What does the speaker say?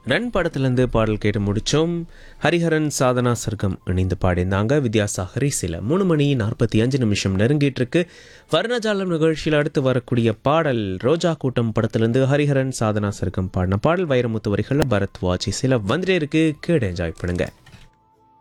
Run படத்துலேருந்து பாடல் கேட்டு முடித்தோம். ஹரிஹரன் சாதனா சர்க்கம் இணைந்து பாடியிருந்தாங்க. வித்யாசாகரி சில 3:45 நெருங்கிட்டு இருக்கு. வர்ணஜாலம் நிகழ்ச்சியில் அடுத்து வரக்கூடிய பாடல் ரோஜா கூட்டம் படத்துலேருந்து ஹரிஹரன் சாதனா சர்க்கம் பாடின பாடல். வைரமுத்து வரிகளில் பரத் வாஜி சில வந்துட்டே இருக்கு. கேட்டு என்ஜாய் பண்ணுங்க.